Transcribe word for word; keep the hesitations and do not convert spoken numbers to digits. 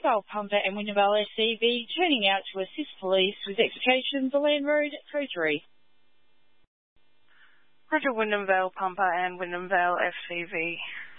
Vale Pumper and Wyndham Vale S C V turning out to assist police with executions on Land Road Treasury. Roger, Wyndham Vale Pumper and Wyndham Vale F C V.